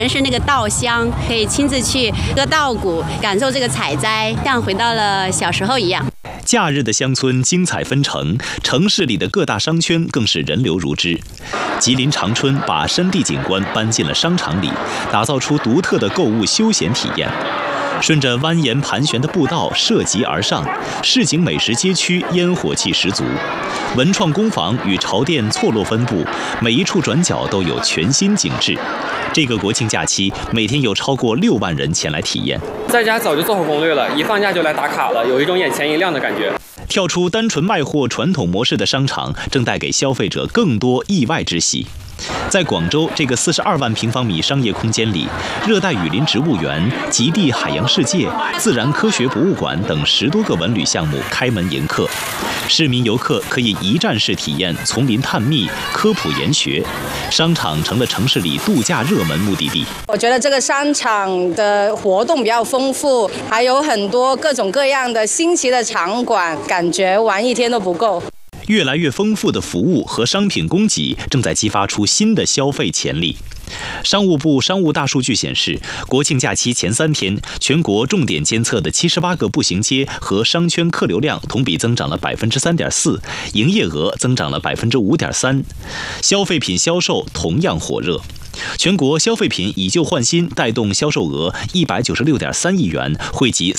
是那个稻香，可以亲自去割稻谷，感受这个采摘，像回到了小时候一样。 假日的乡村精彩纷呈，城市里的各大商圈更是人流如织。吉林长春把山地景观搬进了商场里，打造出独特的购物休闲体验。顺着蜿蜒盘旋的步道涉级而上，市井美食街区烟火气十足，文创工坊与潮店错落分布，每一处转角都有全新景致。这个国庆假期，每天有超过6万人前来体验。 在家早就做好攻略了，一放假就来打卡了，有一种眼前一亮的感觉。 跳出单纯卖货传统模式的商场，正带给消费者更多意外之喜。在广州这个42万平方米商业空间里，热带雨林植物园、极地海洋世界、自然科学博物馆等10多个文旅项目开门迎客，市民游客可以一站式体验丛林探秘、科普研学，商场成了城市里度假热门目的地。 我觉得这个商场的活动比较丰富，还有很多各种各样的新奇的场馆，感觉玩一天都不够。 越来越丰富的服务和商品供给正在激发出新的消费潜力。商务部商务大数据显示，国庆假期前3天，全国重点监测的78个步行街和商圈客流量同比增长了3.4%，营业额增长了5.3%，消费品销售同样火热。全国消费品以旧换新带动销售额196.3亿元，惠及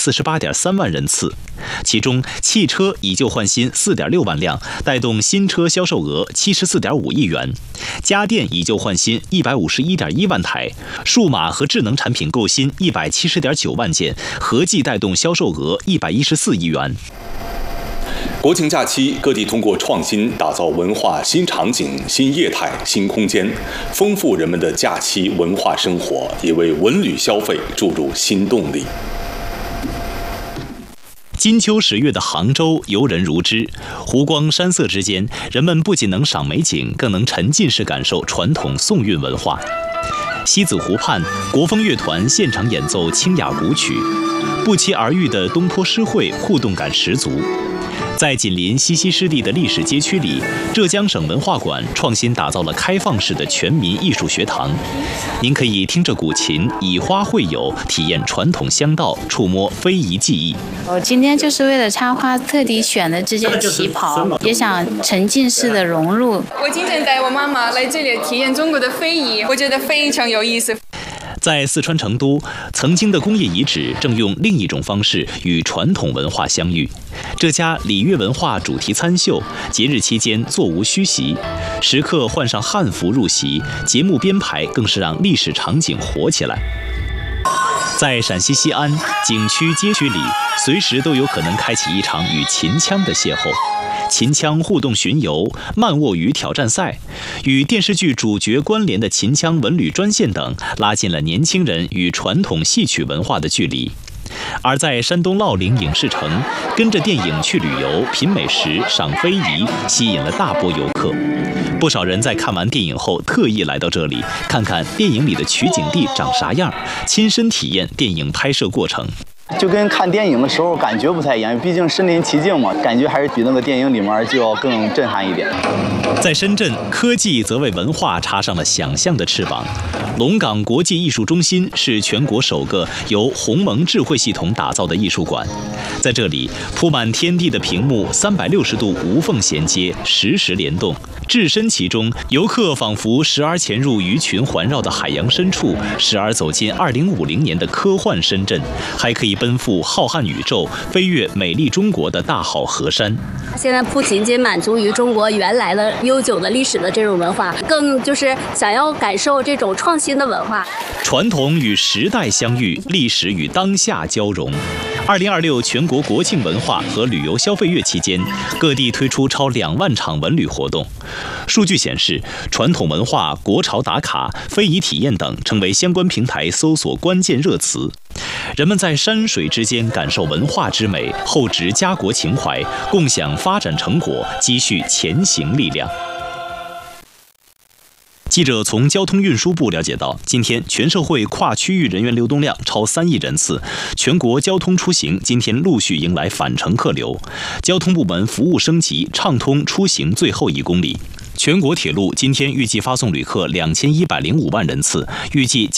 348.3万人次。其中，汽车以旧换新4.6万辆，带动新车销售额74.5亿元；家电以旧换新151.1万台，数码和智能产品购新170.9万件，合计带动销售额114亿元。 国庆假期，各地通过创新打造文化新场景、新业态、新空间，丰富人们的假期文化生活，也为文旅消费注入新动力。 金秋10月的杭州游人如织，湖光山色之间，人们不仅能赏美景，更能沉浸式感受传统宋韵文化。西子湖畔，国风乐团现场演奏清雅古曲，不期而遇的东坡诗会互动感十足。在紧邻西溪湿地的历史街区里，浙江省文化馆创新打造了开放式的全民艺术学堂。您可以听着古琴，以花会友，体验传统香道，触摸非遗技艺。 我今天就是为了插花特地选的这件旗袍，也想沉浸式的融入。 我今天带我妈妈来这里体验中国的非遗，我觉得非常有意思。 在四川成都，曾经的工业遗址正用另一种方式与传统文化相遇。这家礼乐文化主题餐秀，节日期间座无虚席，食客换上汉服入席，节目编排更是让历史场景活起来。在陕西西安，景区街区里，随时都有可能开启一场与秦腔的邂逅。秦腔互动巡游、慢卧鱼挑战赛，与电视剧主角关联的秦腔文旅专线等，拉近了年轻人与传统戏曲文化的距离。而在山东烙岭影视城，跟着电影去旅游、品美食、赏非遗，吸引了大波游客。不少人在看完电影后，特意来到这里，看看电影里的取景地长啥样，亲身体验电影拍摄过程。 就跟看电影的时候感觉不太一样，毕竟身临其境嘛，感觉还是比那个电影里面就要更震撼一点。 在深圳，科技则为文化插上了想象的翅膀。龙岗国际艺术中心是全国首个由鸿蒙智慧系统打造的艺术馆，在这里铺满天地的屏幕360度无缝衔接，实时联动，置身其中，游客仿佛时而潜入鱼群环绕的海洋深处，时而走进2050年的科幻深圳，还可以奔赴浩瀚宇宙，飞越美丽中国的大好河山。 现在不仅仅满足于中国原来的悠久的历史的这种文化，更就是想要感受这种创新的文化。 传统与时代相遇，历史与当下交融。2026全国国庆文化和旅游消费月期间，各地推出超2万场文旅活动。数据显示，传统文化、国潮打卡、非遗体验等成为相关平台搜索关键热词。人们在山水之间感受文化之美，厚植家国情怀，共享发展成果，积蓄前行力量。记者从交通运输部了解到，今天全社会跨区域人员流动量超3亿人次，全国交通出行今天陆续迎来返程客流，交通部门服务升级，畅通出行最后1公里。全国铁路今天预计发送旅客2105万人次，预计